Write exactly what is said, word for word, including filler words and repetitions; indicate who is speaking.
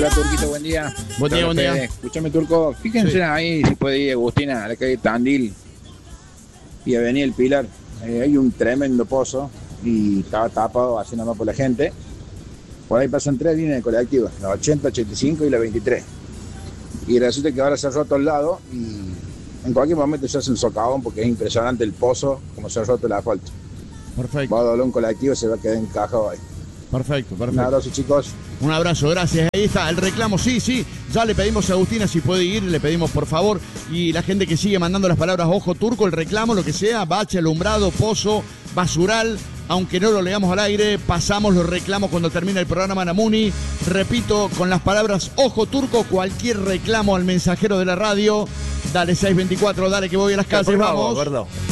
Speaker 1: Hola Turquito, buen día.
Speaker 2: Buen día, buen día.
Speaker 1: Escúchame Turco, fíjense sí. ahí si puede ir Agustina a la calle Tandil y Avenida El Pilar. Eh, hay un tremendo pozo y estaba tapado haciendo más por la gente. Por ahí pasan tres líneas de colectivas, la ochenta, ochenta y cinco y la veintitrés. Y resulta que ahora se ha roto al lado y en cualquier momento se hace un socavón porque es impresionante el pozo, como se ha roto el asfalto.
Speaker 2: Perfecto.
Speaker 1: Va a doblar un colectivo y se va a quedar encajado ahí.
Speaker 2: Perfecto, perfecto.
Speaker 1: Un abrazo, chicos.
Speaker 2: Un abrazo, gracias. Ahí está el reclamo, sí, sí. Ya le pedimos a Agustina si puede ir, le pedimos por favor. Y la gente que sigue mandando las palabras ojo turco, el reclamo, lo que sea, bache, alumbrado, pozo, basural. Aunque no lo leamos al aire, pasamos los reclamos cuando termina el programa Namuni. Repito, con las palabras ojo turco, cualquier reclamo al mensajero de la radio. Dale seis veinticuatro, dale que voy a las calles, vamos. Gordo.